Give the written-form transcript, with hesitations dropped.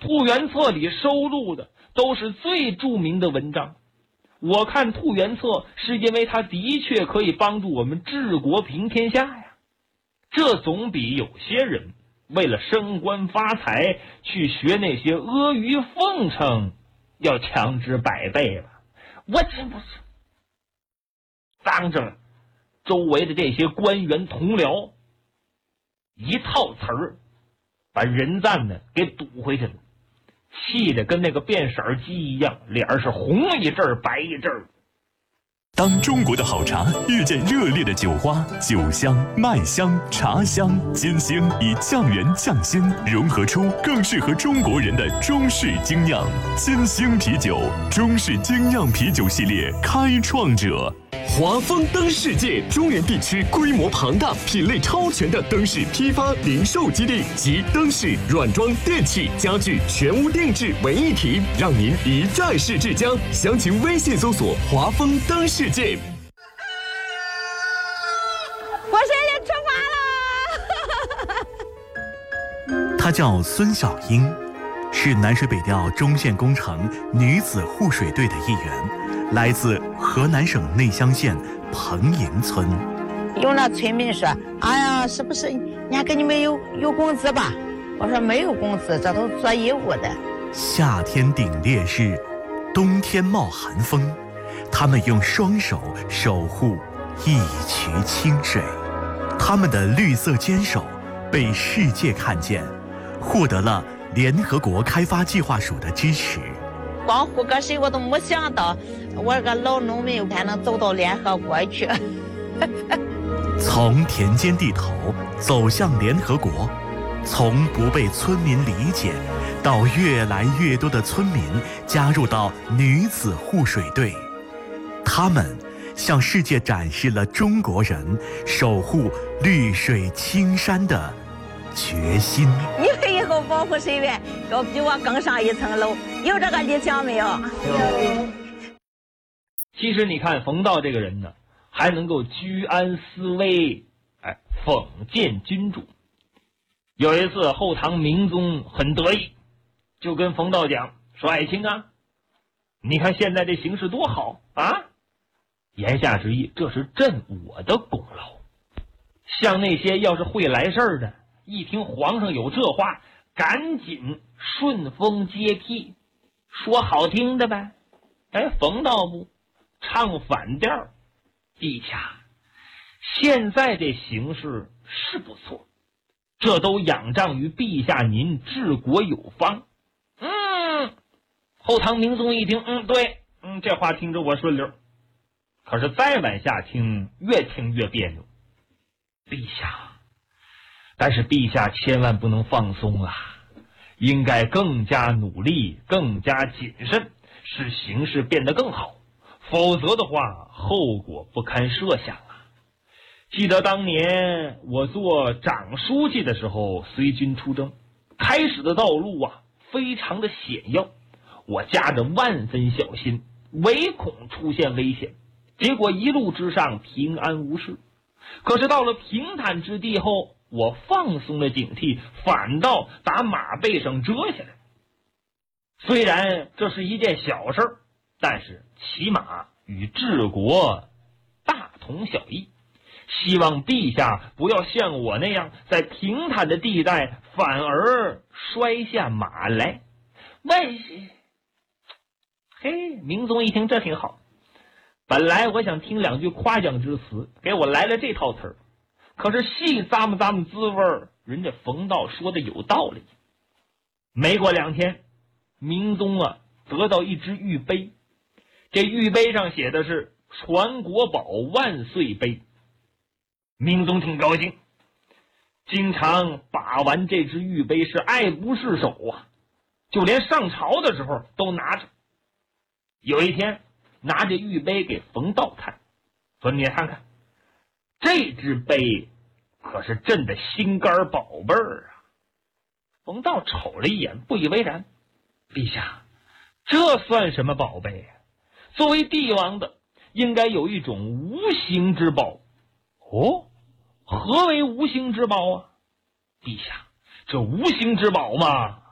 兔园册里收录的都是最著名的文章。我看兔园册是因为它的确可以帮助我们治国平天下呀，这总比有些人为了升官发财去学那些阿谀奉承要强之百倍吧。我真不是当着周围的这些官员同僚一套词儿把人赞呢给堵回去了，气得跟那个变色鸡一样，脸是红一阵儿白一阵儿。 当中国的好茶遇见热烈的酒花，酒香、麦香、茶香、金星以酱园酱鲜融合出更适合中国人的中式精酿。金星啤酒，中式精酿啤酒系列开创者。华丰灯世界中原地区规模庞大、品类超全的灯饰批发零售基地，集灯饰、软装、电器、家具全屋定制为一体，让您一站式至家。详情微信搜索“华丰灯世界”。 我现在出发了。 她叫孙小英，是南水北调中线工程女子护水队的一员，来自河南省内乡县彭营村。 有那村民说：“哎呀，是不是人家给你们有工资吧？”我说：“没有工资，这都做义务的。” 夏天顶烈日，冬天冒寒风，他们用双手守护一渠清水，他们的绿色坚守被世界看见，获得了联合国开发计划署的支持。 光护个水我都没想到，我这个老农民还能走到联合国去。 从田间地头走向联合国，从不被村民理解到越来越多的村民加入到女子护水队，他们向世界展示了中国人守护绿水青山的决心。 你们以后保护水源要比我更上一层楼，有这个理想没有？ 其实你看冯道这个人呢，还能够居安思危，讽谏君主。有一次后唐明宗很得意，就跟冯道讲说：“爱卿啊，你看现在这形势多好啊！”言下之意，这是朕我的功劳。像那些要是会来事儿的，一听皇上有这话，赶紧顺风接替，说好听的呗。冯道不唱反调，陛下，现在这形势是不错，这都仰仗于陛下您治国有方。后唐明宗一听，对，这话听着我顺溜。可是再往下听，越听越别扭。陛下，但是陛下千万不能放松啊，应该更加努力，更加谨慎，使形势变得更好，否则的话后果不堪设想啊。记得当年我做长书记的时候，随军出征，开始的道路啊非常的险要，我夹着万分小心，唯恐出现危险，结果一路之上平安无事。可是到了平坦之地后，我放松了警惕，反倒打马背上折下来。虽然这是一件小事，但是起码与治国大同小异。希望陛下不要像我那样在平坦的地带反而摔下马来。明宗一听这挺好，本来我想听两句夸奖之词，给我来了这套词儿。可是细咂摸滋味儿，人家冯道说的有道理。没过2天，明宗啊得到一只玉碑，这玉碑上写的是传国宝万岁碑。明宗挺高兴，经常把玩这只玉碑是爱不释手啊，就连上朝的时候都拿着。有一天拿着玉碑给冯道看，说：“你看看，这只碑可是朕的心肝宝贝儿啊！”冯道瞅了一眼，不以为然：“陛下，这算什么宝贝啊？作为帝王的，应该有一种无形之宝。”“哦，何为无形之宝啊？”“陛下，这无形之宝嘛，